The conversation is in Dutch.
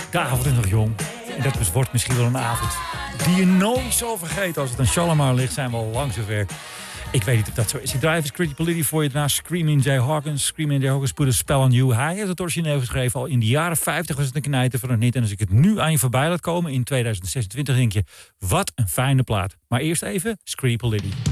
De avond is nog jong. En dat wordt misschien wel een avond die je nooit zal vergeten. Als het aan Shalimar ligt, zijn we al lang zover. Ik weet niet of dat zo is. Ik draai even Pretty Polity voor je. Daarna Screaming Jay Hawkins. Screaming Jay Hawkins put a spell on you. Hij heeft het origineel geschreven. Al in de jaren 50 was het een knijter van het niet. En als ik het nu aan je voorbij laat komen in 2026, denk je, wat een fijne plaat. Maar eerst even Scream Polity.